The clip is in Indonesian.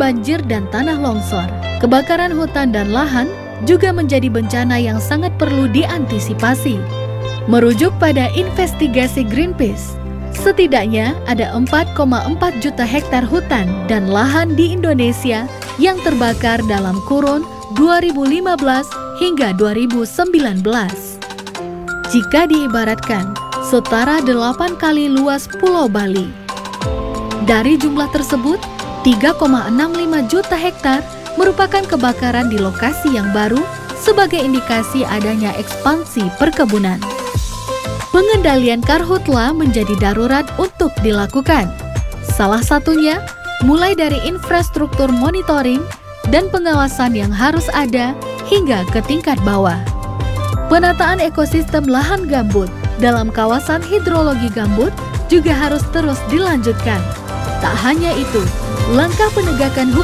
banjir dan tanah longsor. Kebakaran hutan dan lahan juga menjadi bencana yang sangat perlu diantisipasi. Merujuk pada investigasi Greenpeace, setidaknya ada 4,4 juta hektar hutan dan lahan di Indonesia yang terbakar dalam kurun 2015 hingga 2019. Jika diibaratkan, setara 8 kali luas Pulau Bali. Dari jumlah tersebut, 3,65 juta hektar merupakan kebakaran di lokasi yang baru sebagai indikasi adanya ekspansi perkebunan. Pengendalian karhutla menjadi darurat untuk dilakukan. Salah satunya mulai dari infrastruktur monitoring dan pengawasan yang harus ada hingga ke tingkat bawah. Penataan ekosistem lahan gambut dalam kawasan hidrologi gambut juga harus terus dilanjutkan. Tak hanya itu, langkah penegakan hukum